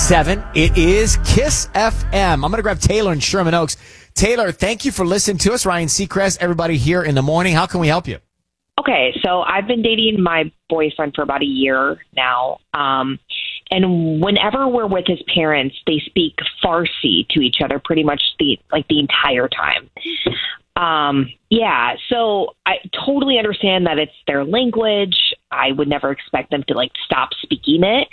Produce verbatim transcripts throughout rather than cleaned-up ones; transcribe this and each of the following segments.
seven. It is Kiss F M. I'm going to grab Taylor in Sherman Oaks. Taylor, thank you for listening to us. Ryan Seacrest, everybody here in the morning. How can we help you? Okay, so I've been dating my boyfriend for about a year now. Um, and whenever we're with his parents, they speak Farsi to each other pretty much the like the entire time. Um, yeah, so I totally understand that it's their language. I would never expect them to like stop speaking it.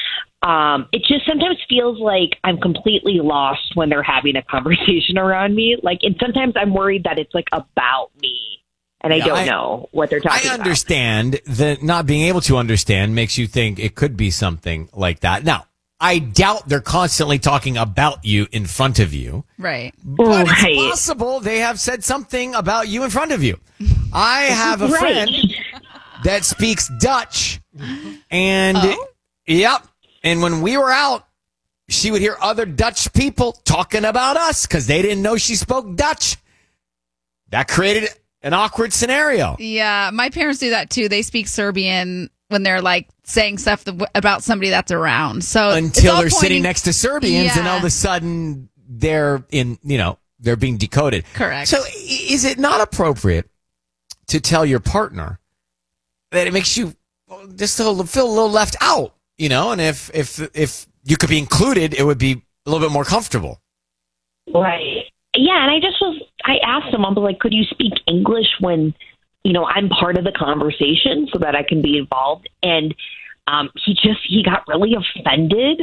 Um, it just sometimes feels like I'm completely lost when they're having a conversation around me. Like, and sometimes I'm worried that it's like about me, and I Yeah, don't I, know what they're talking I about. understand that not being able to understand makes you think it could be something like that. Now, I doubt they're constantly talking about you in front of you. Right. But Right. it's possible they have said something about you in front of you. I have a Right. friend that speaks Dutch, and Oh? yep. And when we were out, she would hear other Dutch people talking about us because they didn't know she spoke Dutch. That created an awkward scenario. Yeah, my parents do that too. They speak Serbian when they're like saying stuff th- about somebody that's around. So it's Until all they're sitting pointing- next to Serbians, and Yeah. all of a sudden they're in, you know, they're being decoded. Correct. So i- is it not appropriate to tell your partner that it makes you just a little, feel a little left out, you know? And if, if, if you could be included, it would be a little bit more comfortable. Right. Yeah, and I just was, I asked him, I was like, could you speak English when, you know, I'm part of the conversation so that I can be involved? And um, he just, he got really offended.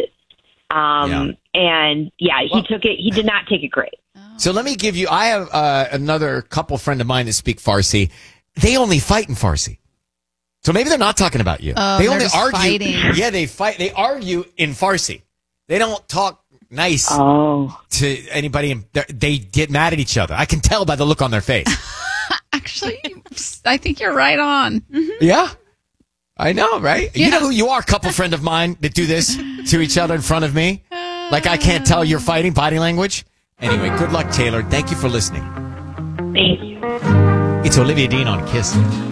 Um, And yeah, he Well- took it, he did not take it great. So let me give you, I have uh, another couple friend of mine that speak Farsi. They only fight in Farsi. So maybe they're not talking about you. Oh, they they're only just argue. fighting. Yeah, they fight. They argue in Farsi. They don't talk nice Oh. to anybody. And they get mad at each other. I can tell by the look on their face. Actually, I think you're right on. Yeah, I know, right? You Yeah. know who you are, couple friend of mine that do this to each other in front of me. Like I can't tell you're fighting body language. Anyway, good luck, Taylor. Thank you for listening. Thank you. It's Olivia Dean on Kiss.